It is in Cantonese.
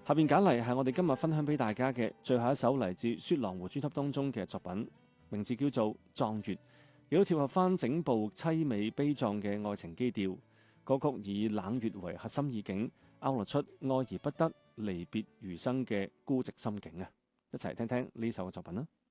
下邊揀嚟係我哋今日分享俾大家嘅最後一首嚟自雪狼湖專輯當中嘅作品，名字叫做《壯月》，亦都貼合翻整部凄美悲壯嘅愛情基調。歌曲以冷月為核心意境，勾勒出愛而不得、離別餘生嘅孤寂心境啊！一齊聽聽呢首嘅作品啦〜